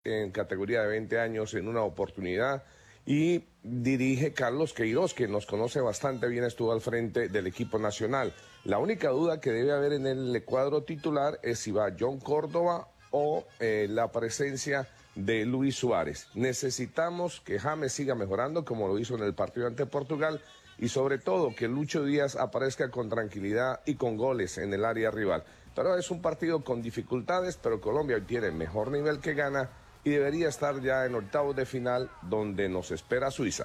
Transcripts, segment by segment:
en categoría de 20 años en una oportunidad y dirige Carlos Queiroz, que nos conoce bastante bien, estuvo al frente del equipo nacional. La única duda que debe haber en el cuadro titular es si va John Córdoba o la presencia de Luis Suárez. Necesitamos que James siga mejorando como lo hizo en el partido ante Portugal y sobre todo que Lucho Díaz aparezca con tranquilidad y con goles en el área rival. Pero es un partido con dificultades, pero Colombia hoy tiene mejor nivel que Ghana y debería estar ya en octavos de final donde nos espera Suiza.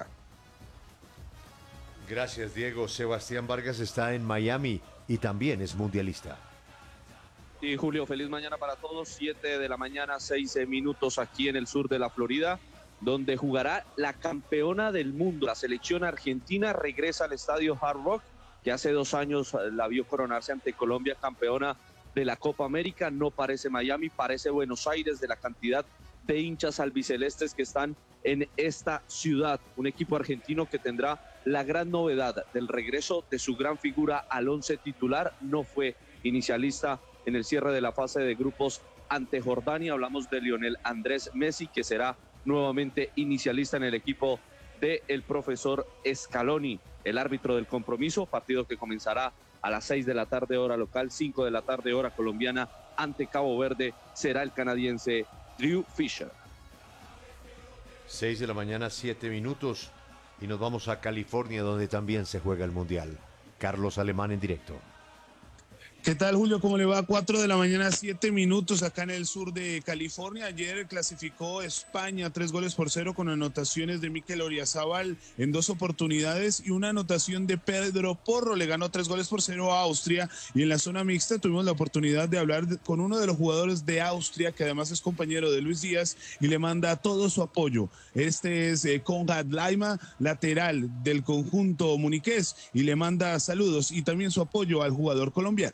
Gracias, Diego. Sebastián Vargas está en Miami y también es mundialista. Sí, Julio, feliz mañana para todos. 7 de la mañana, 6 minutos aquí en el sur de la Florida, donde jugará la campeona del mundo. La selección argentina regresa al estadio Hard Rock, que hace 2 años la vio coronarse ante Colombia, campeona de la Copa América. No parece Miami, parece Buenos Aires, de la cantidad de hinchas albicelestes que están en esta ciudad. Un equipo argentino que tendrá la gran novedad del regreso de su gran figura al 11 titular. No fue inicialista en el cierre de la fase de grupos ante Jordania. Hablamos de Lionel Andrés Messi, que será nuevamente inicialista en el equipo del profesor Scaloni, el árbitro del compromiso, partido que comenzará a las 6 de la tarde hora local, 5 de la tarde hora colombiana, ante Cabo Verde, será el canadiense Drew Fisher. 6 de la mañana, 7 minutos, y nos vamos a California, donde también se juega el Mundial. Carlos Alemán en directo. ¿Qué tal, Julio? ¿Cómo le va? 4 de la mañana, 7 minutos acá en el sur de California. Ayer clasificó España 3-0 con anotaciones de Mikel Oyarzabal en 2 oportunidades y una anotación de Pedro Porro. Le ganó 3-0 a Austria, y en la zona mixta tuvimos la oportunidad de hablar con uno de los jugadores de Austria, que además es compañero de Luis Díaz y le manda todo su apoyo. Este es Konrad Laimer, lateral del conjunto muniqués, y le manda saludos y también su apoyo al jugador colombiano.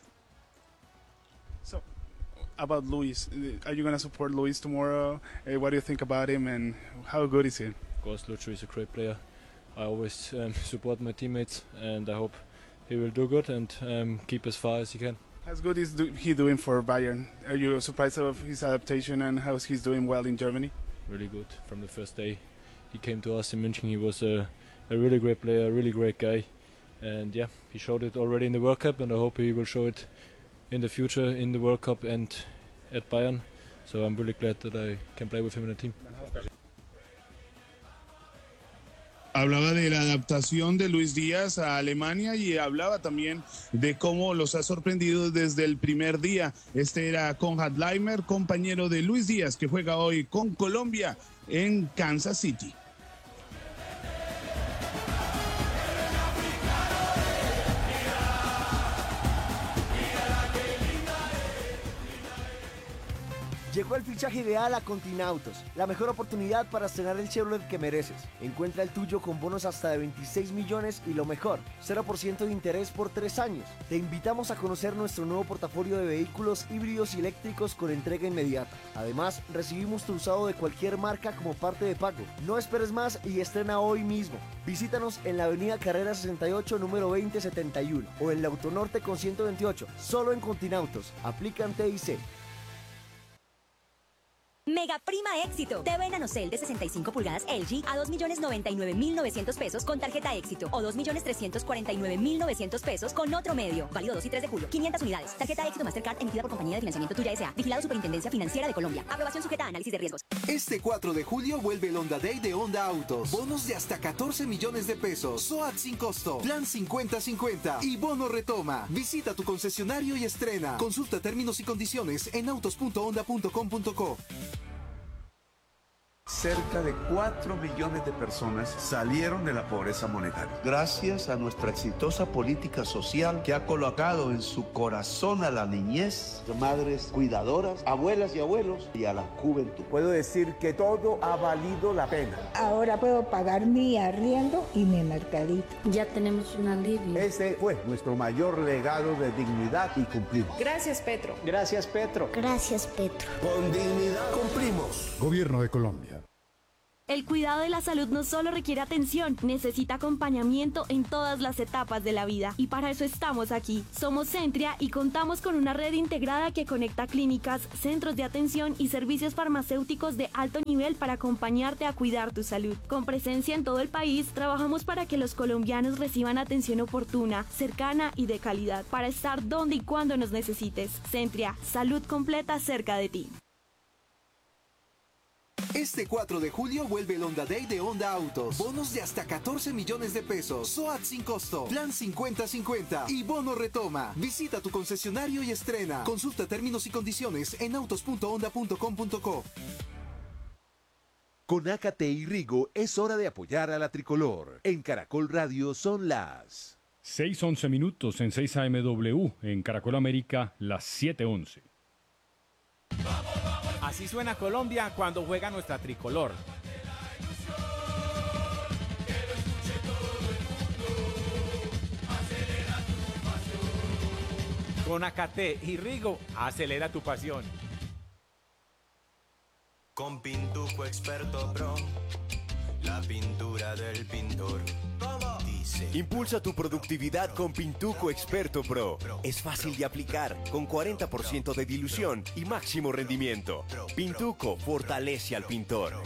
So, about Luis, are you going to support Luis tomorrow? What do you think about him and how good is he? Of course, Lucho is a great player. I always support my teammates, and I hope he will do good and keep as far as he can. How good is he doing for Bayern? Are you surprised of his adaptation and how he's doing well in Germany? Really good. From the first day he came to us in München, he was a really great player, a really great guy. And yeah, he showed it already in the World Cup, and I hope he will show it in the future in the World Cup and at Bayern. So I'm really glad that I can play with him in the team. Hablaba de la adaptación de Luis Díaz a Alemania y hablaba también de cómo los ha sorprendido desde el primer día. Este era Konrad Laimer, compañero de Luis Díaz, que juega hoy con Colombia en Kansas City. Llegó el fichaje ideal a Continautos, la mejor oportunidad para estrenar el Chevrolet que mereces. Encuentra el tuyo con bonos hasta de 26 millones y lo mejor, 0% de interés por 3 años. Te invitamos a conocer nuestro nuevo portafolio de vehículos híbridos y eléctricos con entrega inmediata. Además, recibimos tu usado de cualquier marca como parte de pago. No esperes más y estrena hoy mismo. Visítanos en la avenida Carrera 68, número 2071 o en la Autonorte con 128, solo en Continautos. Aplican TIC. Mega Prima Éxito. TV NanoCell de 65 pulgadas LG a 2.099.900 pesos con tarjeta Éxito o 2.349.900 pesos con otro medio. Válido 2 y 3 de julio. 500 unidades. Tarjeta Éxito Mastercard emitida por Compañía de Financiamiento Tuya S.A. Vigilado Superintendencia Financiera de Colombia. Aprobación sujeta a análisis de riesgos. Este 4 de julio vuelve el Honda Day de Honda Autos. Bonos de hasta 14 millones de pesos. SOAT sin costo. Plan 50-50. Y bono retoma. Visita tu concesionario y estrena. Consulta términos y condiciones en autos.honda.com.co. Cerca de 4 millones de personas salieron de la pobreza monetaria. Gracias a nuestra exitosa política social que ha colocado en su corazón a la niñez, madres cuidadoras, abuelas y abuelos y a la juventud. Puedo decir que todo ha valido la pena. Ahora puedo pagar mi arriendo y mi mercadito. Ya tenemos un alivio. Ese fue nuestro mayor legado de dignidad y cumplimos. Gracias, Petro. Gracias, Petro. Gracias, Petro. Con dignidad cumplimos. Gobierno de Colombia. El cuidado de la salud no solo requiere atención, necesita acompañamiento en todas las etapas de la vida. Y para eso estamos aquí. Somos Centria y contamos con una red integrada que conecta clínicas, centros de atención y servicios farmacéuticos de alto nivel para acompañarte a cuidar tu salud. Con presencia en todo el país, trabajamos para que los colombianos reciban atención oportuna, cercana y de calidad, para estar donde y cuando nos necesites. Centria, salud completa cerca de ti. Este 4 de julio vuelve el Honda Day de Honda Autos. Bonos de hasta 14 millones de pesos. SOAT sin costo. Plan 50-50. Y bono retoma. Visita tu concesionario y estrena. Consulta términos y condiciones en autos.honda.com.co. Con Ácate y Rigo es hora de apoyar a la tricolor. En Caracol Radio son las 6:11 minutos en 6 AMW. En Caracol América, las 7:11. Así suena Colombia cuando juega nuestra tricolor. Con Ácate y Rigo, acelera tu pasión. Con Pintuco Experto Pro, la pintura del pintor. Dice. Impulsa tu productividad con Pintuco Experto Pro. Es fácil de aplicar, con 40% de dilución y máximo rendimiento. Pintuco fortalece al pintor.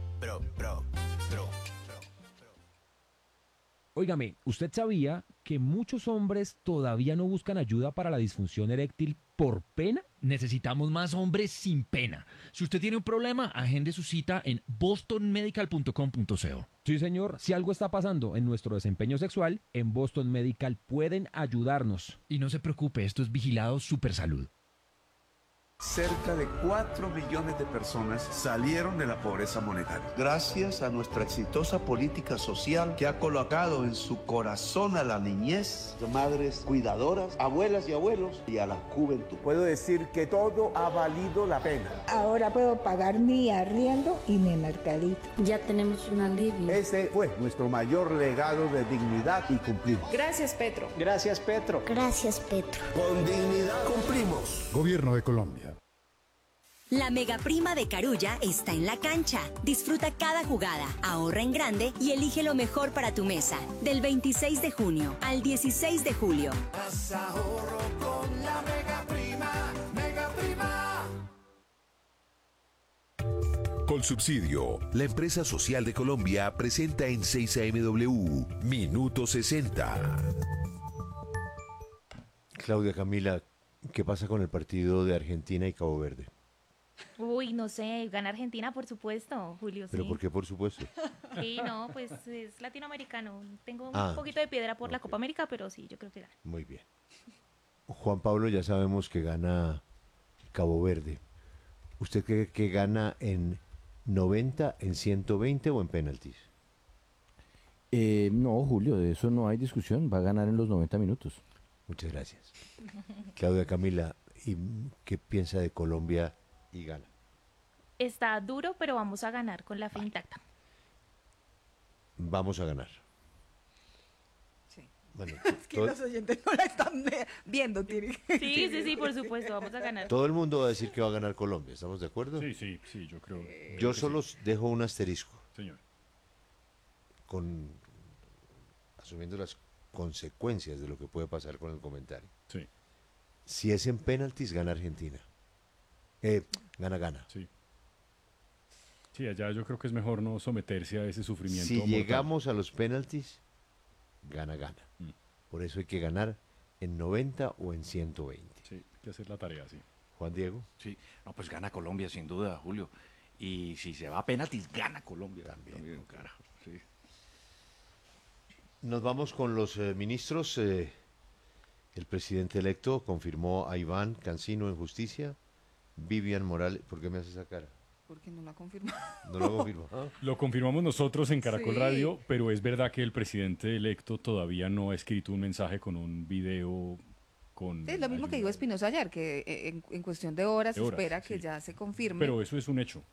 Óigame, ¿usted sabía que muchos hombres todavía no buscan ayuda para la disfunción eréctil por pena? Necesitamos más hombres sin pena. Si usted tiene un problema, agende su cita en bostonmedical.com.co. Sí, señor. Si algo está pasando en nuestro desempeño sexual, en Boston Medical pueden ayudarnos. Y no se preocupe, esto es vigilado Supersalud. Cerca de 4 millones de personas salieron de la pobreza monetaria. Gracias a nuestra exitosa política social que ha colocado en su corazón a la niñez, madres cuidadoras, abuelas y abuelos y a la juventud. Puedo decir que todo ha valido la pena. Ahora puedo pagar mi arriendo y mi mercadito. Ya tenemos un alivio. Ese fue nuestro mayor legado de dignidad y cumplimos. Gracias, Petro. Gracias, Petro. Gracias, Petro. Con dignidad cumplimos. Gobierno de Colombia. La mega prima de Carulla está en la cancha. Disfruta cada jugada, ahorra en grande y elige lo mejor para tu mesa. Del 26 de junio al 16 de julio. Haz ahorro con la mega prima, mega prima. Colsubsidio, la empresa social de Colombia, presenta en 6 AMW Minuto 60. Claudia Camila, ¿qué pasa con el partido de Argentina y Cabo Verde? Uy, no sé, gana Argentina, por supuesto, Julio. ¿Pero sí. por qué, por supuesto? Sí, no, pues es latinoamericano. Tengo un poquito de piedra por la Copa América, pero sí, yo creo que gana. Muy bien. Juan Pablo, ya sabemos que gana Cabo Verde. ¿Usted cree que gana en 90, en 120 o en penaltis? No, Julio, de eso no hay discusión. Va a ganar en los 90 minutos. Muchas gracias. Claudia Camila, ¿y qué piensa de Colombia y gana? Está duro, pero vamos a ganar con la fe intacta. Vamos a ganar. Sí. Bueno, es que los oyentes no la están viendo. Sí, por supuesto, vamos a ganar. Todo el mundo va a decir que va a ganar Colombia, ¿estamos de acuerdo? Sí, yo creo. Yo solo dejo un asterisco. Señor. Asumiendo las consecuencias de lo que puede pasar con el comentario. Sí. Si es en penaltis, gana Argentina. Gana. Sí. Sí, allá yo creo que es mejor no someterse a ese sufrimiento. Si mortal. llegamos a los penaltis, gana. Por eso hay que ganar en 90 o en 120. Sí, hay que hacer la tarea, sí. Juan Diego. Sí, no, pues gana Colombia sin duda, Julio. Y si se va a penaltis, gana Colombia. También carajo, sí. Nos vamos con los ministros. El presidente electo confirmó a Iván Cancino en justicia. Vivian Morales, ¿por qué me hace esa cara? Porque no lo ha confirmado. ¿No lo confirmó? ¿Ah? Lo confirmamos nosotros en Caracol Sí. Radio, pero es verdad que el presidente electo todavía no ha escrito un mensaje con un video con... Sí, es lo mismo que dijo Espinosa ayer, que en cuestión de horas se espera que sí. ya se confirme. Pero eso es un hecho.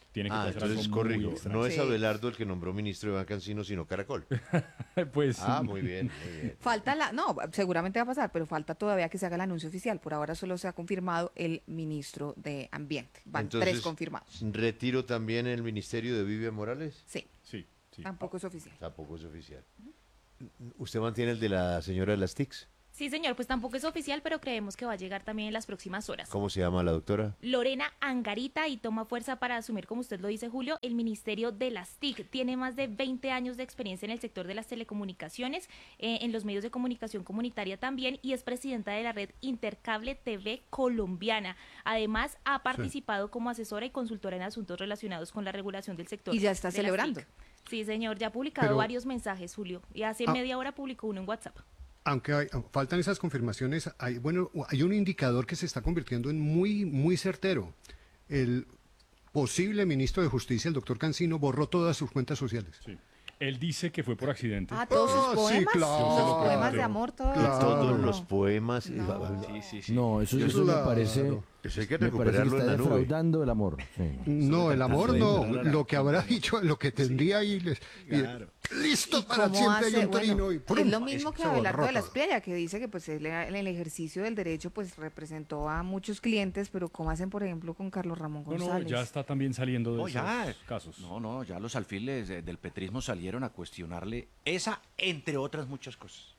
Tiene que ser entonces algo muy corrijo. extraño. No es Sí. Abelardo el que nombró ministro de Iván Cancino, sino Caracol. Pues Muy bien, muy bien. Falta no, seguramente va a pasar, pero falta todavía que se haga el anuncio oficial. Por ahora solo se ha confirmado el ministro de Ambiente. Van Entonces, 3 confirmados. ¿retiro también el ministerio de Vivian Morales? Sí. Sí. Tampoco es oficial. Tampoco es oficial. ¿Usted mantiene el de la señora de las TICs? Sí, señor, pues tampoco es oficial, pero creemos que va a llegar también en las próximas horas. ¿Cómo se llama la doctora? Lorena Angarita, y toma fuerza para asumir, como usted lo dice, Julio, el Ministerio de las TIC. Tiene más de 20 años de experiencia en el sector de las telecomunicaciones, en los medios de comunicación comunitaria también, y es presidenta de la red Intercable TV colombiana. Además, ha participado como asesora y consultora en asuntos relacionados con la regulación del sector. Y ya está de las celebrando. TIC. Sí, señor, ya ha publicado Pero- varios mensajes, Julio, y hace media hora publicó uno en WhatsApp. Aunque faltan esas confirmaciones, hay un indicador que se está convirtiendo en muy certero. El posible ministro de Justicia, el doctor Cancino, borró todas sus cuentas sociales. Sí. Él dice que fue por accidente. Todos sus sí, poemas, claro. los poemas de amor, todos. Todos los poemas. No, eso me parece... Eso hay que me parece que recuperarlo en está la nube. defraudando el amor. Sí. No, el amor Sí, no. claro. Lo que habrá dicho, lo que tendría ahí. Listo para ¿Cómo siempre hay hace? un Bueno, trino y ¡prum! es lo mismo que Se Abelardo borró de la todo. Espriella, que dice que pues él en el ejercicio del derecho pues representó a muchos clientes, pero ¿cómo hacen, por ejemplo, con Carlos Ramón No, González? no, ya está también saliendo de No, esos ya. casos. No, ya los alfiles del petrismo salieron a cuestionarle esa, entre otras muchas cosas.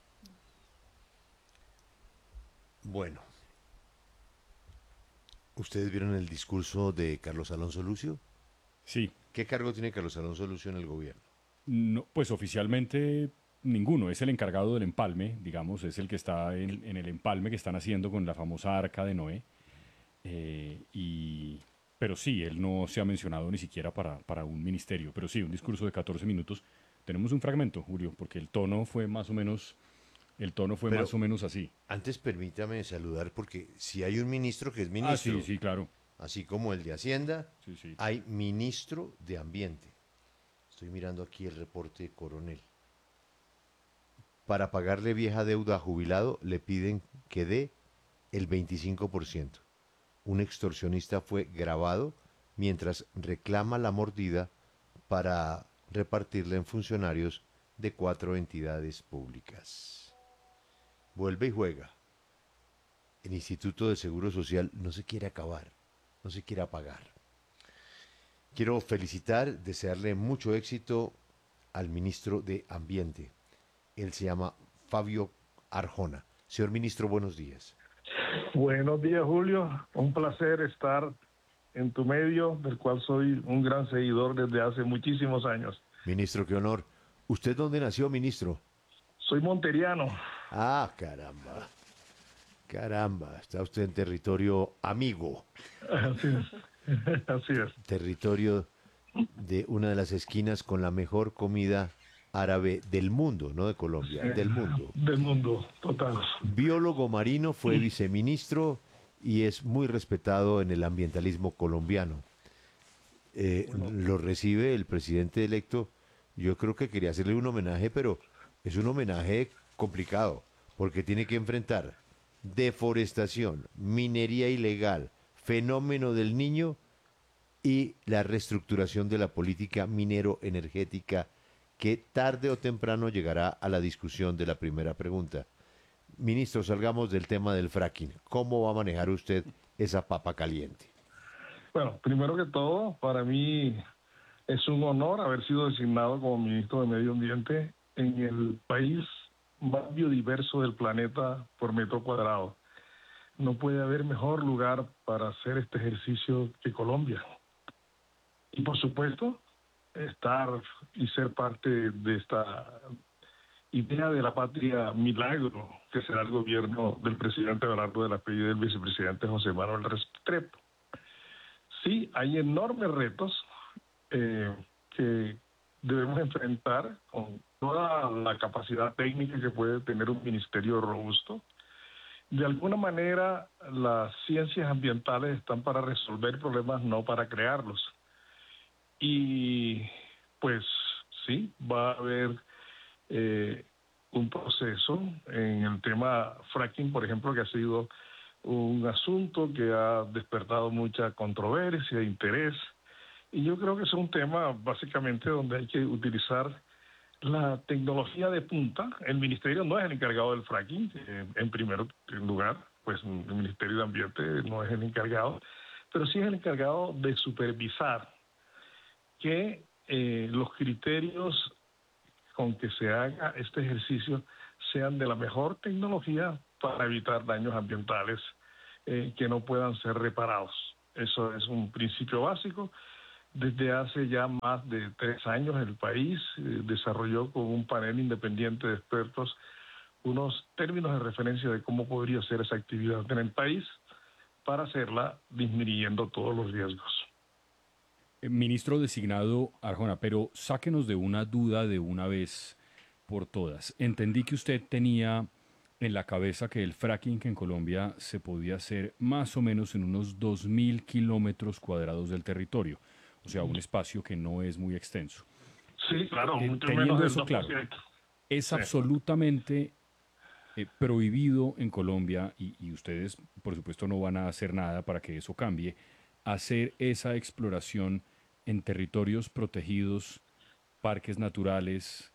Bueno. ¿Ustedes vieron el discurso de Carlos Alonso Lucio? Sí. ¿Qué cargo tiene Carlos Alonso Lucio en el gobierno? No, pues oficialmente ninguno, es el encargado del empalme, digamos, es el que está en el empalme que están haciendo con la famosa Arca de Noé. Pero sí, él no se ha mencionado ni siquiera para un ministerio, pero sí, un discurso de 14 minutos. Tenemos un fragmento, Julio, porque el tono fue más o menos así. Antes permítame saludar porque si hay un ministro que es ministro. Sí, claro. Así como el de Hacienda, Sí. hay ministro de Ambiente. Estoy mirando aquí el reporte de Coronel. Para pagarle vieja deuda a jubilado le piden que dé el 25%. Un extorsionista fue grabado mientras reclama la mordida para repartirla en funcionarios de 4 entidades públicas. Vuelve y juega. El Instituto de Seguro Social no se quiere acabar, no se quiere apagar. Quiero felicitar, desearle mucho éxito al ministro de Ambiente. Él se llama Fabio Arjona. Señor ministro, buenos días. Buenos días, Julio. Un placer estar en tu medio, del cual soy un gran seguidor desde hace muchísimos años. Ministro, qué honor. ¿Usted dónde nació, ministro? Soy monteriano. Ah, caramba. Caramba, está usted en territorio amigo. Así es. Así es. Territorio de una de las esquinas con la mejor comida árabe del mundo, no de Colombia, del mundo. Del mundo, total. Biólogo marino, fue viceministro y es muy respetado en el ambientalismo colombiano. Lo recibe el presidente electo. Yo creo que quería hacerle un homenaje, pero es un homenaje complicado, porque tiene que enfrentar deforestación, minería ilegal, fenómeno del Niño y la reestructuración de la política minero-energética que tarde o temprano llegará a la discusión de la primera pregunta. Ministro, salgamos del tema del fracking. ¿Cómo va a manejar usted esa papa caliente? Bueno, primero que todo, para mí es un honor haber sido designado como ministro de Medio Ambiente en el país más biodiverso del planeta por metro cuadrado. No puede haber mejor lugar para hacer este ejercicio que Colombia. Y por supuesto, estar y ser parte de esta idea de la patria milagro que será el gobierno del presidente Abelardo de la Espriella y del vicepresidente José Manuel Restrepo. Sí, hay enormes retos que debemos enfrentar con toda la capacidad técnica que puede tener un ministerio robusto. De alguna manera, las ciencias ambientales están para resolver problemas, no para crearlos. Y pues sí, va a haber un proceso en el tema fracking, por ejemplo, que ha sido un asunto que ha despertado mucha controversia, interés, Y yo creo que es un tema básicamente donde hay que utilizar la tecnología de punta. El ministerio no es el encargado del fracking, en primer lugar, pues el Ministerio de Ambiente no es el encargado, pero sí es el encargado de supervisar que los criterios con que se haga este ejercicio sean de la mejor tecnología para evitar daños ambientales que no puedan ser reparados. Eso es un principio básico. Desde hace ya más de 3 años el país desarrolló con un panel independiente de expertos unos términos de referencia de cómo podría ser esa actividad en el país para hacerla disminuyendo todos los riesgos. Ministro designado Arjona, pero sáquenos de una duda de una vez por todas. Entendí que usted tenía en la cabeza que el fracking en Colombia se podía hacer más o menos en unos 2.000 kilómetros cuadrados del territorio, o sea, un espacio que no es muy extenso. Sí, claro, mucho teniendo menos eso del 2%. claro, es Sí. absolutamente prohibido en Colombia, y ustedes, por supuesto, no van a hacer nada para que eso cambie, hacer esa exploración en territorios protegidos, parques naturales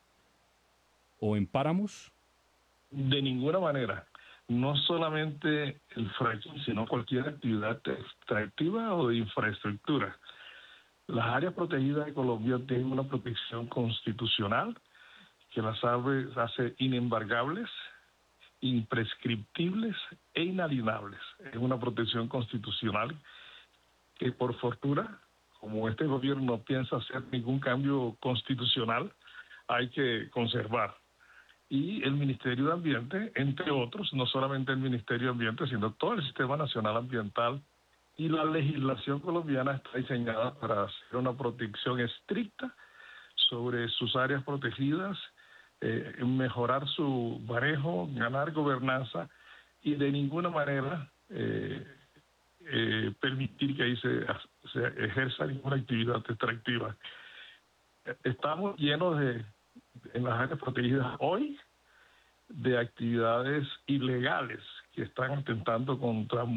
o en páramos. De ninguna manera. No solamente el fracking, sino cualquier actividad extractiva o de infraestructura. Las áreas protegidas de Colombia tienen una protección constitucional que las hace inembargables, imprescriptibles e inalienables. Es una protección constitucional que, por fortuna, como este gobierno no piensa hacer ningún cambio constitucional, hay que conservar. Y el Ministerio de Ambiente, entre otros, no solamente el Ministerio de Ambiente, sino todo el Sistema Nacional Ambiental y la legislación colombiana está diseñada para hacer una protección estricta sobre sus áreas protegidas, mejorar su manejo, ganar gobernanza y de ninguna manera permitir que ahí se ejerza ninguna actividad extractiva. Estamos llenos en las áreas protegidas hoy de actividades ilegales que están atentando contra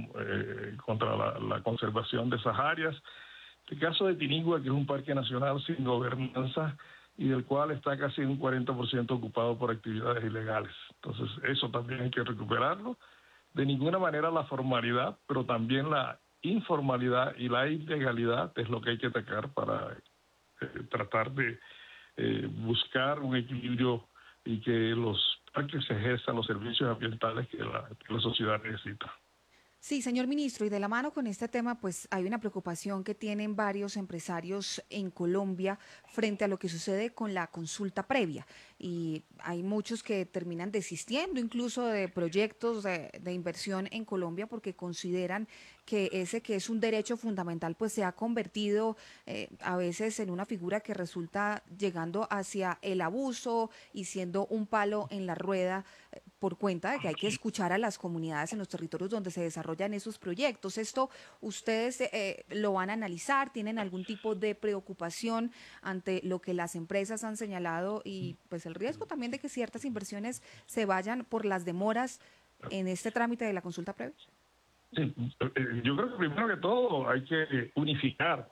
la conservación de esas áreas. El caso de Tinigua, que es un parque nacional sin gobernanza y del cual está casi un 40% ocupado por actividades ilegales. Entonces, eso también hay que recuperarlo. De ninguna manera la formalidad, pero también la informalidad y la ilegalidad es lo que hay que atacar para tratar de buscar un equilibrio y que los parques ejerzan los servicios ambientales que la sociedad necesita. Sí, señor ministro, y de la mano con este tema, pues hay una preocupación que tienen varios empresarios en Colombia frente a lo que sucede con la consulta previa. Y hay muchos que terminan desistiendo incluso de proyectos de inversión en Colombia porque consideran que ese que es un derecho fundamental pues se ha convertido a veces en una figura que resulta llegando hacia el abuso y siendo un palo en la rueda por cuenta de que hay que escuchar a las comunidades en los territorios donde se desarrollan esos proyectos. ¿Esto ustedes lo van a analizar? ¿Tienen algún tipo de preocupación ante lo que las empresas han señalado y pues el riesgo también de que ciertas inversiones se vayan por las demoras en este trámite de la consulta previa? Sí, yo creo que primero que todo hay que unificar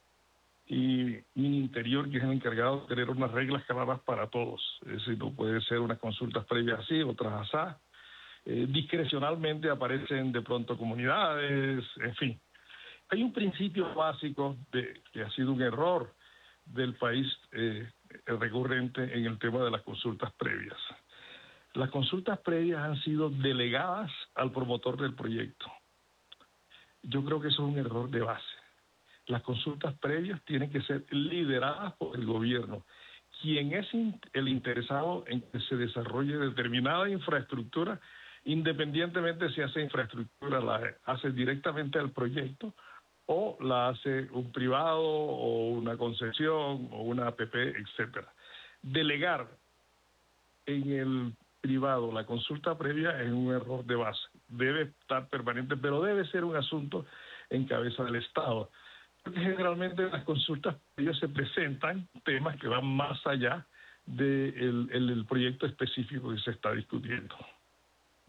y mi interior, que es el encargado de tener unas reglas claras para todos. Es decir, no puede ser unas consultas previas así, otras así. Discrecionalmente aparecen de pronto comunidades, en fin. Hay un principio básico que ha sido un error del país recurrente en el tema de las consultas previas. Las consultas previas han sido delegadas al promotor del proyecto. Yo creo que eso es un error de base. Las consultas previas tienen que ser lideradas por el gobierno. Quien es el interesado en que se desarrolle determinada infraestructura, independientemente si esa infraestructura la hace directamente al proyecto o la hace un privado o una concesión o una APP, etcétera. Delegar en el privado la consulta previa es un error de base. Debe estar permanente, pero debe ser un asunto en cabeza del Estado. Porque generalmente en las consultas previas se presentan temas que van más allá del proyecto específico que se está discutiendo.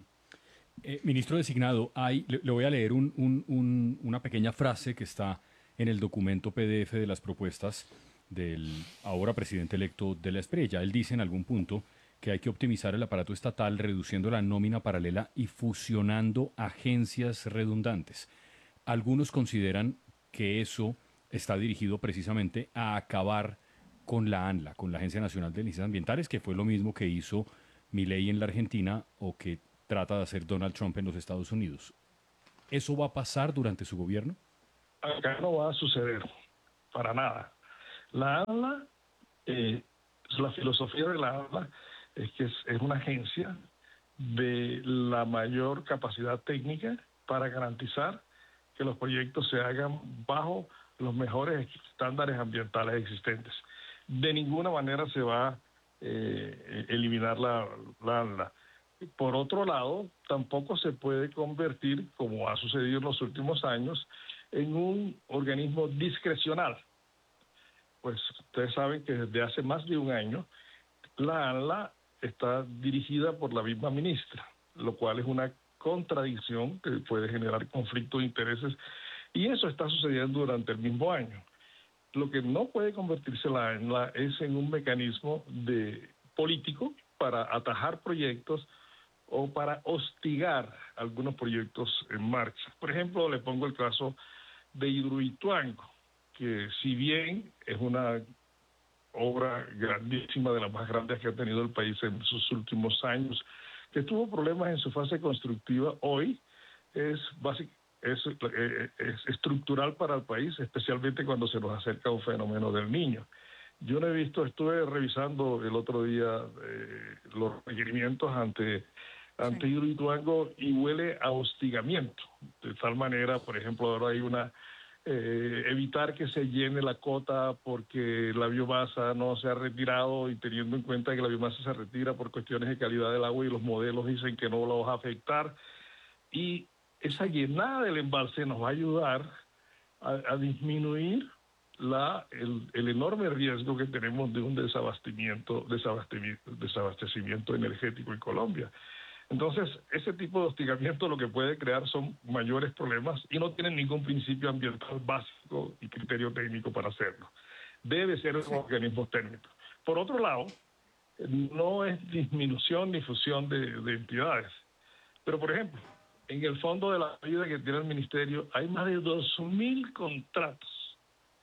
Ministro designado, le voy a leer una pequeña frase que está en el documento PDF de las propuestas del ahora presidente electo de la Espriella. Él dice en algún punto que hay que optimizar el aparato estatal reduciendo la nómina paralela y fusionando agencias redundantes. Algunos consideran que eso está dirigido precisamente a acabar con la ANLA, con la Agencia Nacional de Licencias Ambientales, que fue lo mismo que hizo Milei en la Argentina o que trata de hacer Donald Trump en los Estados Unidos. ¿Eso va a pasar durante su gobierno? Acá no va a suceder, para nada. La ANLA, la filosofía de la ANLA es que es una agencia de la mayor capacidad técnica para garantizar que los proyectos se hagan bajo los mejores estándares ambientales existentes. De ninguna manera se va a eliminar la ANLA. Por otro lado, tampoco se puede convertir, como ha sucedido en los últimos años, en un organismo discrecional. Pues ustedes saben que desde hace más de un año la ANLA está dirigida por la misma ministra, lo cual es una contradicción que puede generar conflicto de intereses, y eso está sucediendo durante el mismo año. Lo que no puede convertirse la ANLA es en un mecanismo político para atajar proyectos o para hostigar algunos proyectos en marcha. Por ejemplo, le pongo el caso de Hidroituango, que si bien es una obra grandísima, de las más grandes que ha tenido el país en sus últimos años, que tuvo problemas en su fase constructiva, hoy es estructural para el país, especialmente cuando se nos acerca un fenómeno del Niño. Yo no he visto, estuve revisando el otro día los requerimientos ante Hidroituango y huele a hostigamiento. De tal manera, por ejemplo, ahora hay evitar que se llene la cota porque la biomasa no se ha retirado, y teniendo en cuenta que la biomasa se retira por cuestiones de calidad del agua y los modelos dicen que no la va a afectar. Y esa llenada del embalse nos va a ayudar a disminuir el enorme riesgo que tenemos de un desabastecimiento energético en Colombia. Entonces, ese tipo de hostigamiento lo que puede crear son mayores problemas y no tienen ningún principio ambiental básico y criterio técnico para hacerlo. Debe ser un organismo técnico. Por otro lado, no es disminución ni fusión de entidades. Pero, por ejemplo, en el Fondo de la Vida que tiene el Ministerio hay más de 2.000 contratos.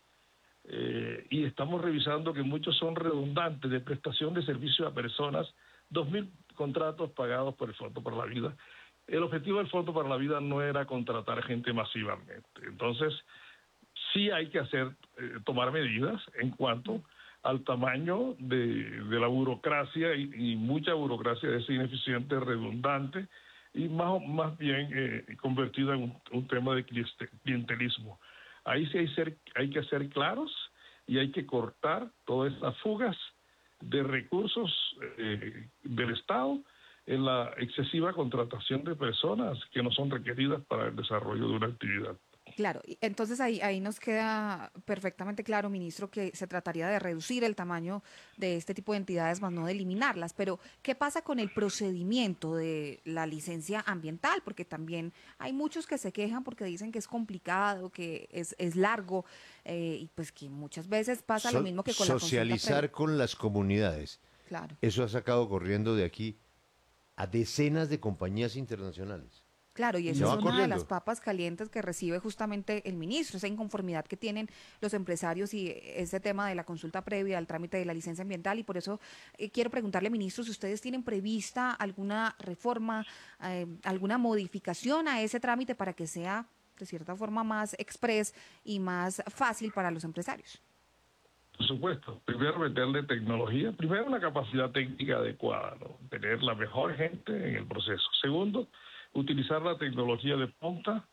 Y estamos revisando que muchos son redundantes, de prestación de servicio a personas, 2.000 contratos pagados por el Fondo para la Vida. El objetivo del Fondo para la Vida no era contratar gente masivamente. Entonces, sí hay que tomar medidas en cuanto al tamaño de la burocracia, y mucha burocracia es ineficiente, redundante, y más bien convertida en un tema de clientelismo. Ahí sí hay que ser claros y hay que cortar todas estas fugas de recursos del Estado en la excesiva contratación de personas que no son requeridas para el desarrollo de una actividad. Claro, entonces ahí nos queda perfectamente claro, ministro, que se trataría de reducir el tamaño de este tipo de entidades, más no de eliminarlas. Pero, ¿qué pasa con el procedimiento de la licencia ambiental? Porque también hay muchos que se quejan porque dicen que es complicado, que es largo, y pues que muchas veces pasa lo mismo que con la socializar con las comunidades. Claro. Eso ha sacado corriendo de aquí a decenas de compañías internacionales. Claro, y esa es una de las papas calientes que recibe justamente el ministro, esa inconformidad que tienen los empresarios y ese tema de la consulta previa al trámite de la licencia ambiental. Y por eso quiero preguntarle, ministro, si ustedes tienen prevista alguna reforma, alguna modificación a ese trámite para que sea de cierta forma más express y más fácil para los empresarios. Por supuesto, primero meterle tecnología, primero una capacidad técnica adecuada, ¿no? Tener la mejor gente en el proceso. Segundo, utilizar la tecnología de punta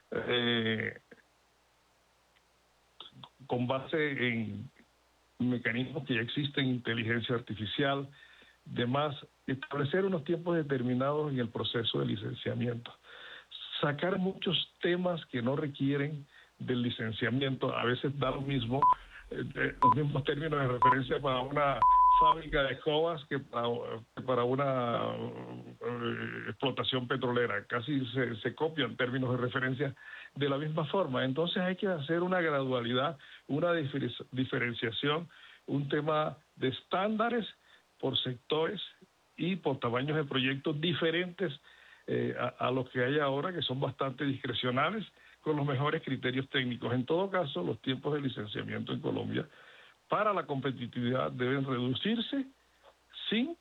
con base en mecanismos que ya existen, inteligencia artificial, demás, establecer unos tiempos determinados en el proceso de licenciamiento, sacar muchos temas que no requieren del licenciamiento. A veces da lo mismo, los mismos términos de referencia para una fábrica de escobas que para una explotación petrolera. Casi se copian términos de referencia de la misma forma. Entonces hay que hacer una gradualidad, una diferenciación, un tema de estándares por sectores y por tamaños de proyectos diferentes a los que hay ahora, que son bastante discrecionales, con los mejores criterios técnicos. En todo caso, los tiempos de licenciamiento en Colombia para la competitividad deben reducirse sin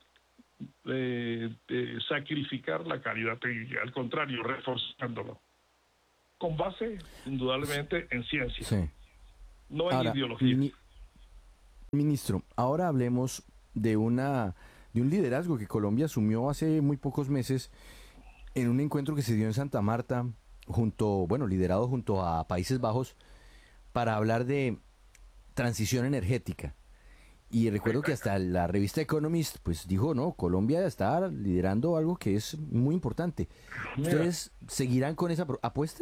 sacrificar la calidad técnica, al contrario, reforzándolo, con base indudablemente en ciencia, Sí. no en Ahora, ideología. Ministro, ahora hablemos de un liderazgo que Colombia asumió hace muy pocos meses en un encuentro que se dio en Santa Marta, liderado junto a Países Bajos, para hablar de transición energética. Y recuerdo que hasta la revista Economist pues dijo, no, Colombia está liderando algo que es muy importante. ¿Ustedes seguirán con esa apuesta?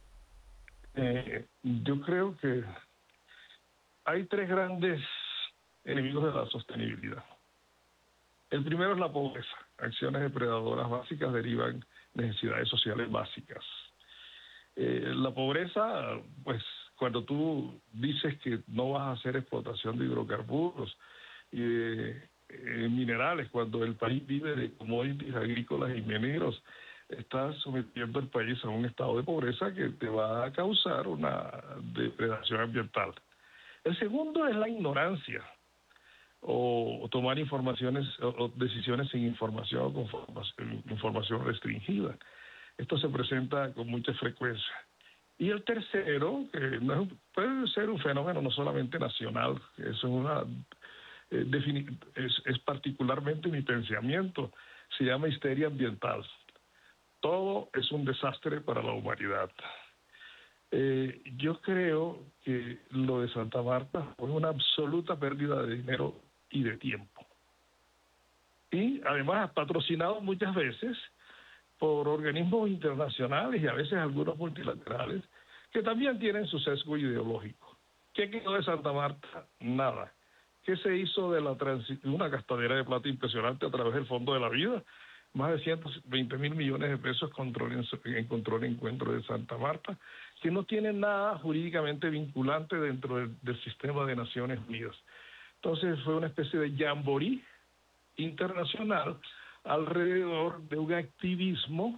Yo creo que hay tres grandes enemigos de la sostenibilidad. El primero es la pobreza. Acciones depredadoras básicas derivan necesidades sociales básicas. La pobreza, pues cuando tú dices que no vas a hacer explotación de hidrocarburos y de minerales, cuando el país vive de commodities agrícolas y mineros, estás sometiendo al país a un estado de pobreza que te va a causar una depredación ambiental. El segundo es la ignorancia, o tomar informaciones o decisiones sin información o con información restringida. Esto se presenta con mucha frecuencia. Y el tercero, que puede ser un fenómeno no solamente nacional, eso es particularmente mi pensamiento, se llama histeria ambiental. Todo es un desastre para la humanidad. Yo creo que lo de Santa Marta fue una absoluta pérdida de dinero y de tiempo. Y además patrocinado muchas veces por organismos internacionales y a veces algunos multilaterales que también tienen su sesgo ideológico. ¿Qué quedó de Santa Marta? Nada. ¿Qué se hizo de una gastadera de plata impresionante a través del Fondo de la Vida? Más de 120 mil millones de pesos encontró el encuentro de Santa Marta, que no tiene nada jurídicamente vinculante dentro del sistema de Naciones Unidas. Entonces fue una especie de jamboree internacional alrededor de un activismo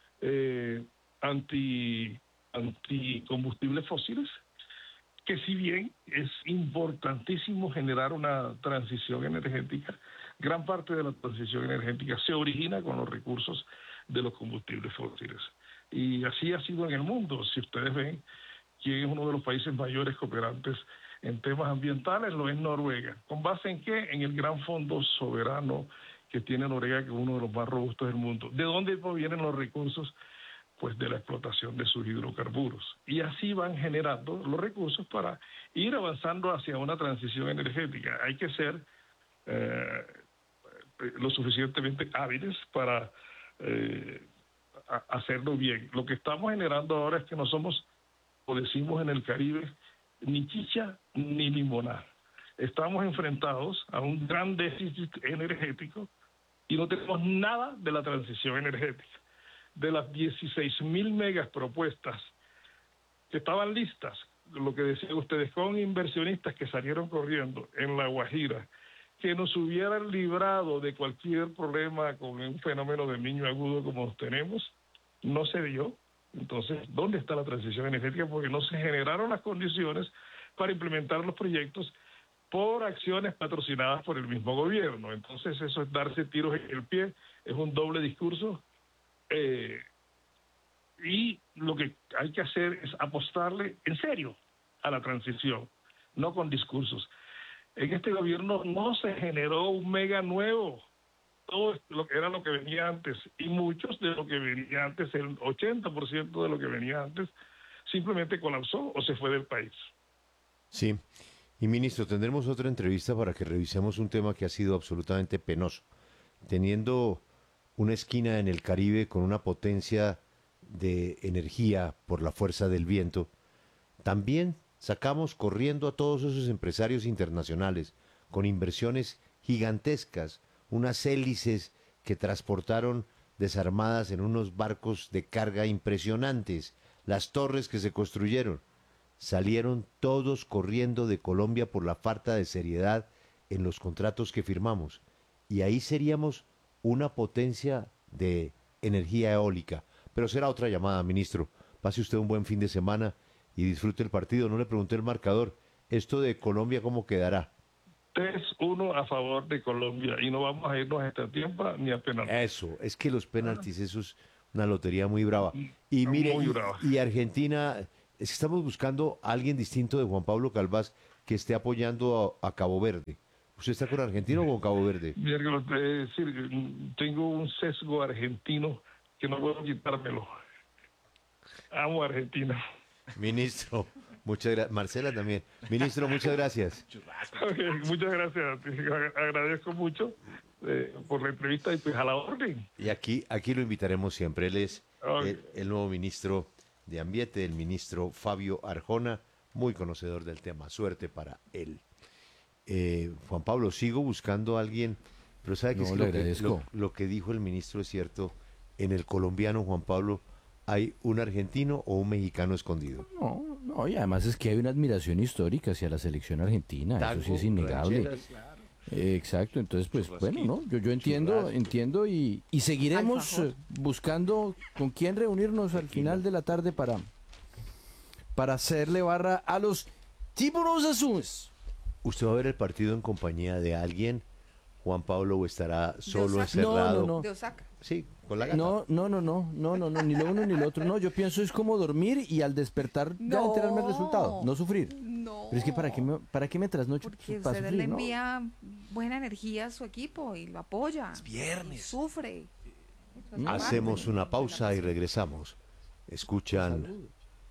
anticombustibles fósiles, que si bien es importantísimo generar una transición energética, gran parte de la transición energética se origina con los recursos de los combustibles fósiles. Y así ha sido en el mundo. Si ustedes ven quién es uno de los países mayores cooperantes en temas ambientales, lo es Noruega. ¿Con base en qué? En el gran fondo soberano que tiene Noruega, que es uno de los más robustos del mundo. ¿De dónde provienen los recursos? Pues de la explotación de sus hidrocarburos. Y así van generando los recursos para ir avanzando hacia una transición energética. Hay que ser lo suficientemente hábiles para hacerlo bien. Lo que estamos generando ahora es que no somos, o decimos en el Caribe, ni chicha ni limoná. Estamos enfrentados a un gran déficit energético y no tenemos nada de la transición energética. De las 16.000 megas propuestas que estaban listas, lo que decían ustedes, con inversionistas que salieron corriendo en La Guajira, que nos hubieran librado de cualquier problema con un fenómeno del niño agudo como los tenemos, no se dio. Entonces, ¿dónde está la transición energética? Porque no se generaron las condiciones para implementar los proyectos por acciones patrocinadas por el mismo gobierno. Entonces, eso es darse tiros en el pie, es un doble discurso. Y lo que hay que hacer es apostarle en serio a la transición, no con discursos. En este gobierno no se generó un mega nuevo, todo lo que era lo que venía antes, y muchos de lo que venía antes, el 80% de lo que venía antes, simplemente colapsó o se fue del país. Sí, y ministro, tendremos otra entrevista para que revisemos un tema que ha sido absolutamente penoso, teniendo una esquina en el Caribe con una potencia de energía por la fuerza del viento, también sacamos corriendo a todos esos empresarios internacionales con inversiones gigantescas, unas hélices que transportaron desarmadas en unos barcos de carga impresionantes las torres que se construyeron. Salieron todos corriendo de Colombia por la falta de seriedad en los contratos que firmamos. Y ahí seríamos una potencia de energía eólica. Pero será otra llamada, ministro. Pase usted un buen fin de semana y disfrute el partido. No le pregunté el marcador. Esto de Colombia, ¿cómo quedará? 3-1 a favor de Colombia y no vamos a irnos a extra tiempo ni a penaltis. Eso, es que los penaltis, eso es una lotería muy brava. Y mire, Muy brava. y Argentina, es que estamos buscando a alguien distinto de Juan Pablo Calvás que esté apoyando a Cabo Verde. ¿Usted está con Argentina o con Cabo Verde? Miércoles, es decir, tengo un sesgo argentino que no puedo quitármelo. Amo a Argentina. Ministro, muchas gracias. Marcela también. Ministro, muchas gracias. Ok, muchas gracias. Te agradezco mucho por la entrevista y pues a la orden. Y aquí lo invitaremos siempre. Él es el nuevo ministro de Ambiente, el ministro Fabio Arjona, muy conocedor del tema. Suerte para él. Juan Pablo, sigo buscando a alguien, pero sabe que No, es le agradezco. lo que dijo el ministro es cierto. En el colombiano, Juan Pablo, ¿hay un argentino o un mexicano escondido? No, y además es que hay una admiración histórica hacia la selección argentina, eso sí es innegable. rancheras, claro. Exacto, entonces pues bueno, ¿no? Yo entiendo y seguiremos buscando con quién reunirnos al final de la tarde para hacerle barra a los tiburones azules. ¿Usted va a ver el partido en compañía de alguien, Juan Pablo, o estará solo Osaka. encerrado? No. De Osaka. Sí, con la gata. No, ni lo uno ni lo otro. No, yo pienso es como dormir y al despertar ya enterarme del resultado, no sufrir. No. Pero es que ¿para qué me trasnocho? Porque Para usted sufrir, le ¿no? envía buena energía a su equipo y lo apoya. Es viernes. Y sufre. Hacemos una pausa y regresamos. Escuchan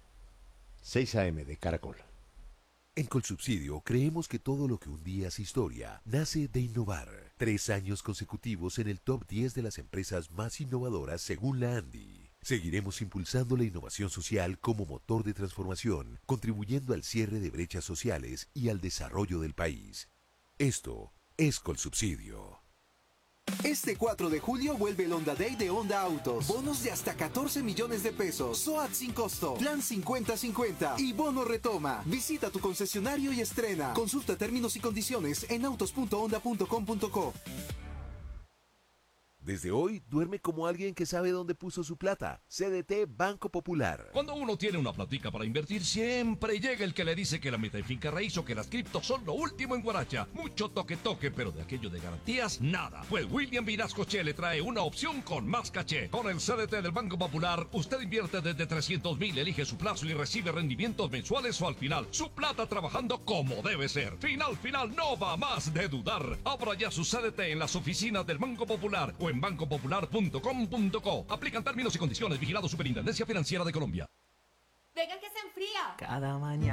6 AM de Caracol. En Colsubsidio creemos que todo lo que un día es historia nace de innovar. 3 años consecutivos en el top 10 de las empresas más innovadoras según la ANDI. Seguiremos impulsando la innovación social como motor de transformación, contribuyendo al cierre de brechas sociales y al desarrollo del país. Esto es Colsubsidio. Este 4 de julio vuelve el Honda Day de Honda Autos. Bonos de hasta 14 millones de pesos. SOAT sin costo. Plan 50-50. Y bono retoma. Visita tu concesionario y estrena. Consulta términos y condiciones en autos.honda.com.co. Desde hoy, duerme como alguien que sabe dónde puso su plata. CDT Banco Popular. Cuando uno tiene una platica para invertir, siempre llega el que le dice que la meta en finca raíz o que las criptos son lo último en Guaracha. Mucho toque, pero de aquello de garantías, nada. Pues William Vinasco Che le trae una opción con más caché. Con el CDT del Banco Popular, usted invierte desde 300,000, elige su plazo y recibe rendimientos mensuales o al final. Su plata trabajando como debe ser. Final, no va más de dudar. Abra ya su CDT en las oficinas del Banco Popular o en bancopopular.com.co. Aplican términos y condiciones. Vigilado Superintendencia Financiera de Colombia. Venga que se enfría. Cada mañana.